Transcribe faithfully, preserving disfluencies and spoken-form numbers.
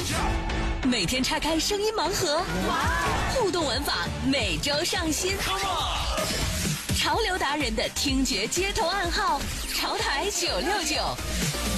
每天拆开声音盲盒，互动玩法每周上新。潮流达人的听觉街头暗号，潮台九六九。